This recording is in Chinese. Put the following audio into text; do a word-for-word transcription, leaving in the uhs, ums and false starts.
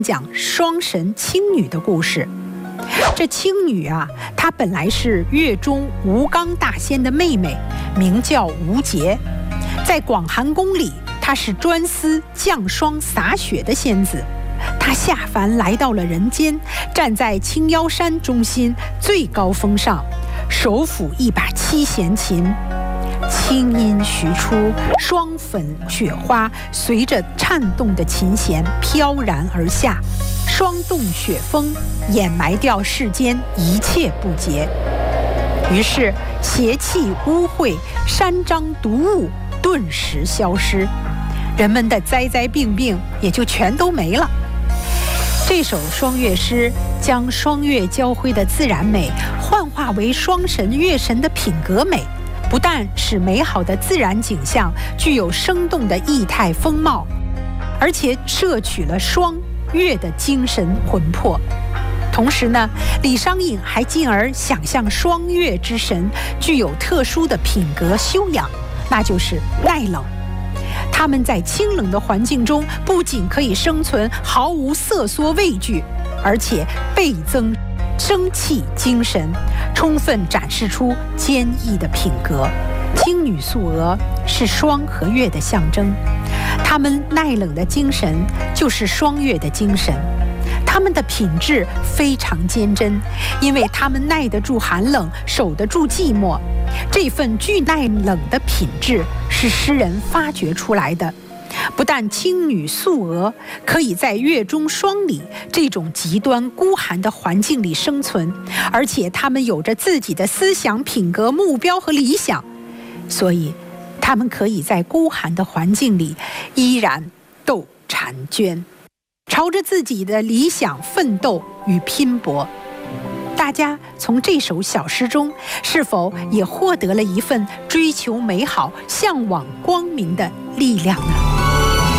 讲双神青女的故事。这青女啊，她本来是乐中吴刚大仙的妹妹，名叫吴洁。在广寒宫里，她是专司降霜洒雪的仙子。她下凡来到了人间，站在青腰山中心最高峰上，手抚一把七弦琴。清音徐出，霜粉雪花随着颤动的琴弦飘然而下，霜冻雪峰掩埋掉世间一切不洁。于是邪气污秽、山獐毒物顿时消失，人们的灾灾病病也就全都没了。这首双乐诗将双乐交辉的自然美幻化为双神乐神的品格美，不但使美好的自然景象具有生动的意态风貌，而且摄取了双乐的精神魂魄。同时呢，李商隐还进而想象双乐之神具有特殊的品格修养，那就是耐冷。他们在清冷的环境中不仅可以生存，毫无瑟缩畏惧，而且倍增生气精神，充分展示出坚毅的品格。青女素娥是霜和月的象征，她们耐冷的精神就是霜月的精神。她们的品质非常坚贞，因为她们耐得住寒冷，守得住寂寞。这份具耐冷的品质是诗人发掘出来的。不但青女素娥可以在月中霜里这种极端孤寒的环境里生存，而且她们有着自己的思想、品格、目标和理想，所以她们可以在孤寒的环境里依然斗婵娟，朝着自己的理想奋斗与拼搏。大家从这首小诗中是否也获得了一份追求美好、向往光明的力量呢？